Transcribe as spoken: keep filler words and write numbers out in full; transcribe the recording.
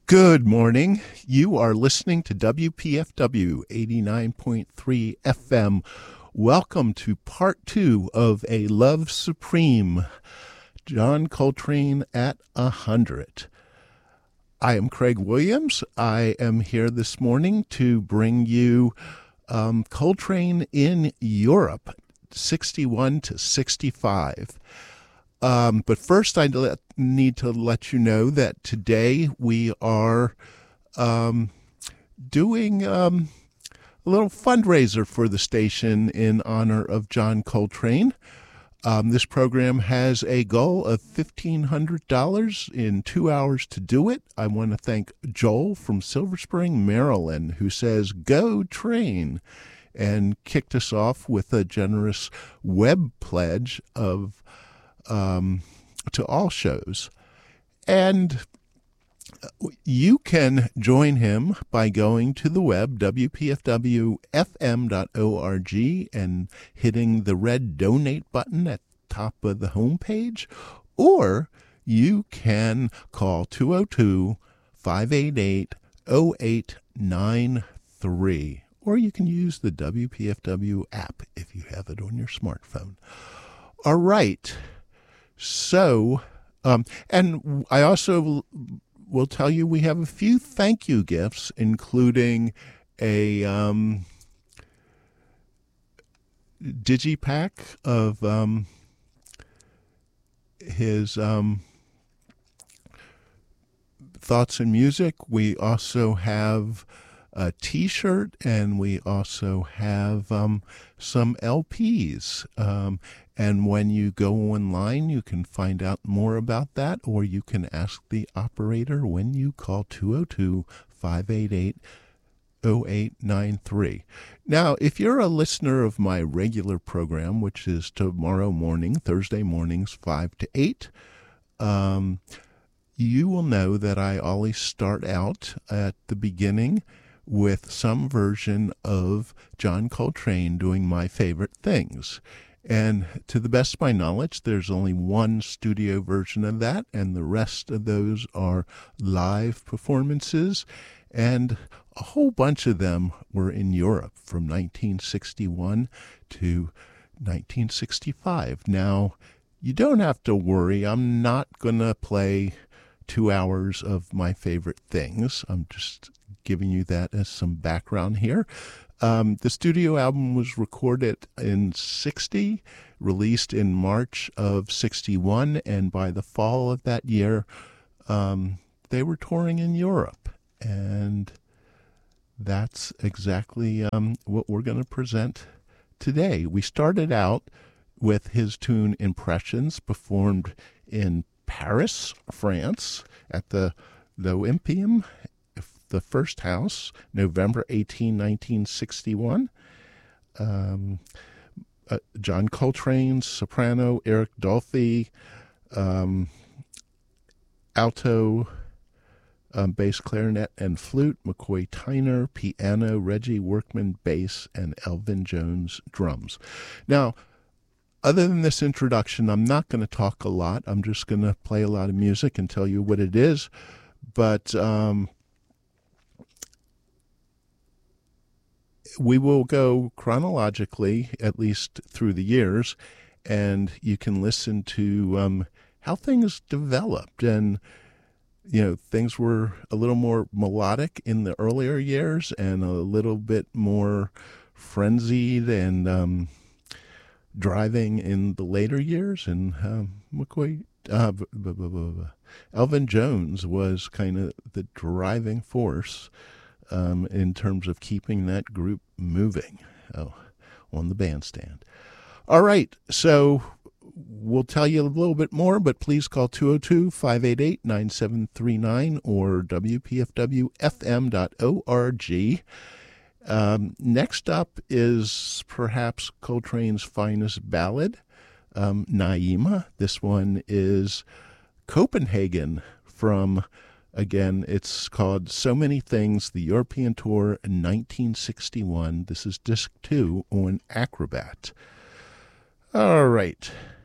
Good morning. You are listening to W P F W eighty-nine point three F M. Welcome to part two of A Love Supreme, John Coltrane at a hundred. I am Craig Williams. I am here this morning to bring you um, Coltrane in Europe, sixty-one to sixty-five. Um, but first, I need to let you know that today we are um, doing um, a little fundraiser for the station in honor of John Coltrane. Um, this program has a goal of fifteen hundred dollars in two hours to do it. I want to thank Joel from Silver Spring, Maryland, who says, "Go Train," and kicked us off with a generous web pledge of Um, to all shows. And you can join him by going to the web, w p f w f m dot org, and hitting the red donate button at the top of the homepage, or you can call two oh two, five eight eight, oh eight nine three, or you can use the W P F W app if you have it on your smartphone. All right. So, um, and I also will tell you we have a few thank you gifts, including a um, digipack of um, his um, thoughts and music. We also have a T-shirt, and we also have um, some L Ps. Um, and when you go online, you can find out more about that, or you can ask the operator when you call two oh two, five eight eight, oh eight nine three. Now, if you're a listener of my regular program, which is tomorrow morning, Thursday mornings, five to eight, um, you will know that I always start out at the beginning with some version of John Coltrane doing My Favorite Things. And to the best of my knowledge, there's only one studio version of that, and the rest of those are live performances. And a whole bunch of them were in Europe from nineteen sixty-one to nineteen sixty-five. Now, you don't have to worry. I'm not going to play two hours of My Favorite Things. I'm just giving you that as some background here. Um, the studio album was recorded in sixty, released in March of sixty-one, and by the fall of that year, um, they were touring in Europe. And that's exactly um, what we're going to present today. We started out with his tune Impressions, performed in Paris, France, at the L'Olympium, the First House, November eighteenth, nineteen sixty-one. Um, uh, John Coltrane, soprano, Eric Dolphy, um, alto, um, bass clarinet and flute, McCoy Tyner, piano, Reggie Workman, bass, and Elvin Jones, drums. Now, other than this introduction, I'm not going to talk a lot. I'm just going to play a lot of music and tell you what it is. But um, we will go chronologically, at least through the years, and you can listen to um, how things developed. And, you know, things were a little more melodic in the earlier years and a little bit more frenzied and um, driving in the later years. And um, McCoy, uh, b- b- b- b- Elvin Jones was kind of the driving force Um, in terms of keeping that group moving oh, on the bandstand. All right, so we'll tell you a little bit more, but please call two oh two, five eight eight, nine seven three nine or w p f w f m dot org. Um, next up is perhaps Coltrane's finest ballad, um, Naima. This one is Copenhagen from... Again, it's called So Many Things, the European Tour in nineteen sixty-one. This is disc two on Acrobat. All right.